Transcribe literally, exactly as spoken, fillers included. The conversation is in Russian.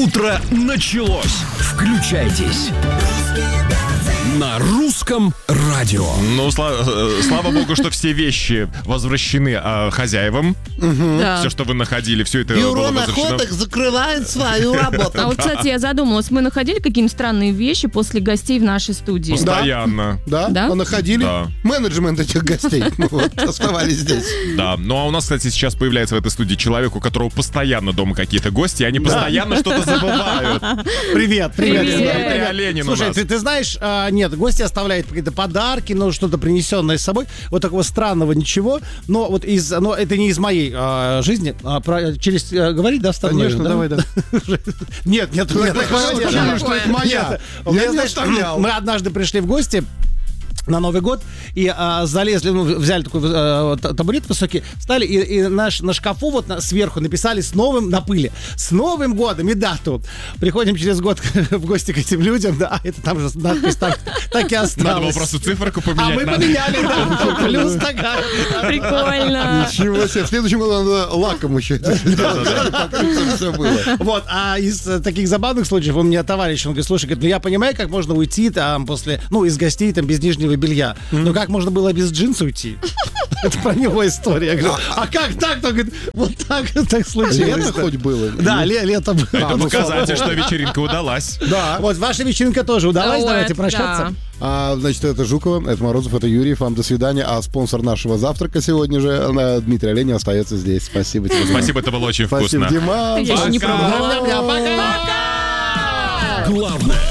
Утро началось. Включайтесь на русском радио. Ну, сла- слава богу, что все вещи возвращены а, хозяевам. Да. Все, что вы находили, все это Бюро было возвращено. находок закрывает свою работу. А вот, кстати, я задумалась, мы находили какие-нибудь странные вещи после гостей в нашей студии? Постоянно. Да? Да? А находили Да. менеджмент этих гостей. Ну вот, оставались здесь. Да. Ну, а у нас, кстати, сейчас появляется в этой студии человек, у которого постоянно дома какие-то гости, и они постоянно что-то забывают. Привет, привет. Привет. Привет. Дмитрий Оленин у Слушай, нас. ты, ты знаешь, а, нет, гости оставляют какие-то подарки, ну, что-то принесенное с собой. Вот такого странного ничего. Но вот из, но это не из моей а, жизни. А, про, через а, говорить, да, вставной? Конечно, давай, да. Нет, нет, нет. такое нет, ощущение, нет. что это моя. Нет. Я У меня, не знаешь, вставлял. мы однажды пришли в гости на Новый год и а, залезли, ну, взяли такой а, та- табурет высокий, стали и, и наш, на шкафу вот на, сверху написали с новым, на пыли, с Новым годом и дату. Приходим через год в гости к этим людям, да, а это там же надпись так, так и осталась. Надо было просто циферку А поменять. мы надо. поменяли, да, плюс такая. Прикольно. Ничего себе. В следующем году надо лаком еще. Все было. Вот, а из э, таких забавных случаев у меня товарищ, он говорит, слушай, говорит, ну я понимаю, как можно уйти там после, ну, из гостей там без нижнего белья, но как можно было без джинса уйти? Это про него история. Я говорю, а как так? Он говорит, вот так, так случилось. Лето хоть было? Да, ле- лето было. Это показатель, что вечеринка удалась. Да. Вот ваша вечеринка тоже удалась, Ой, давайте да. прощаться. А, значит, это Жукова, это Морозов, это Юрьев. Вам до свидания. А спонсор нашего завтрака сегодня же, э, Дмитрий Оленин, остается здесь. Спасибо тебе. Дима. Спасибо, это было очень Спасибо, вкусно. Дима. Я еще не Пока. пробовала. Пока. Главное